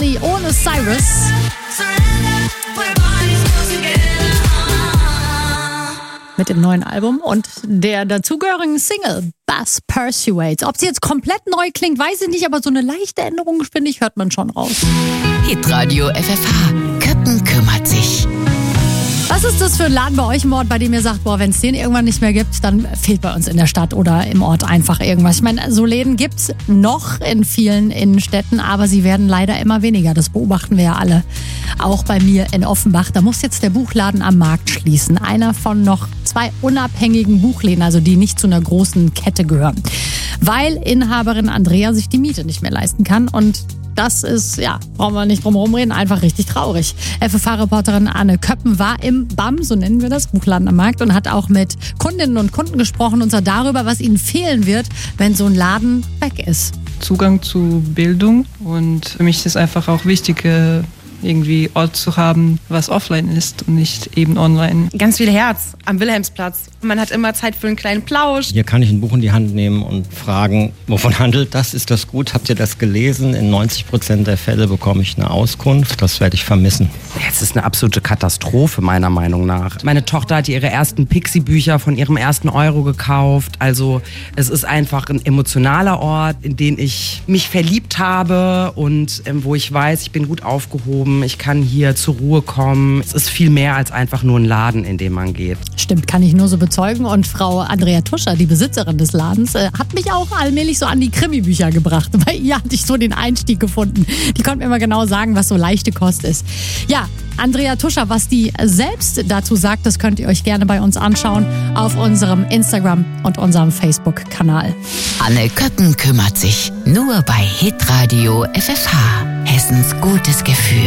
Dolly ohne Cyrus. Mit dem neuen Album und der dazugehörigen Single Bass Persuades. Ob sie jetzt komplett neu klingt, weiß ich nicht, aber so eine leichte Änderung, finde ich, hört man schon raus. Hitradio FFH. Köppen kümmert sich. Was ist das für ein Laden bei euch im Ort, bei dem ihr sagt, wenn es den irgendwann nicht mehr gibt, dann fehlt bei uns in der Stadt oder im Ort einfach irgendwas? Ich meine, so Läden gibt's noch in vielen Innenstädten, aber sie werden leider immer weniger. Das beobachten wir ja alle. Auch bei mir in Offenbach. Da muss jetzt der Buchladen am Markt schließen. Einer von noch 2 unabhängigen Buchläden, also die nicht zu einer großen Kette gehören. Weil Inhaberin Andrea sich die Miete nicht mehr leisten kann und das ist, brauchen wir nicht drum herum reden, einfach richtig traurig. FFH-Reporterin Anne Köppen war im BAM, so nennen wir das, Buchladen am Markt, und hat auch mit Kundinnen und Kunden gesprochen, und zwar darüber, was ihnen fehlen wird, wenn so ein Laden weg ist. Zugang zu Bildung, und für mich ist es einfach auch wichtig, irgendwie Ort zu haben, was offline ist und nicht eben online. Ganz viel Herz am Wilhelmsplatz. Man hat immer Zeit für einen kleinen Plausch. Hier kann ich ein Buch in die Hand nehmen und fragen, wovon handelt das? Ist das gut? Habt ihr das gelesen? In 90% der Fälle bekomme ich eine Auskunft. Das werde ich vermissen. Es ist eine absolute Katastrophe, meiner Meinung nach. Meine Tochter hat ihre ersten Pixie-Bücher von ihrem ersten Euro gekauft. Also es ist einfach ein emotionaler Ort, in den ich mich verliebt habe und wo ich weiß, ich bin gut aufgehoben. Ich kann hier zur Ruhe kommen. Es ist viel mehr als einfach nur ein Laden, in den man geht. Stimmt, kann ich nur so bezeugen. Und Frau Andrea Tuscher, die Besitzerin des Ladens, hat mich auch allmählich so an die Krimi-Bücher gebracht. Bei ihr hatte ich so den Einstieg gefunden. Die konnte mir immer genau sagen, was so leichte Kost ist. Ja, Andrea Tuscher, was die selbst dazu sagt, das könnt ihr euch gerne bei uns anschauen auf unserem Instagram und unserem Facebook-Kanal. Anne Köppen kümmert sich. Nur bei Hitradio FFH. Hessens gutes Gefühl.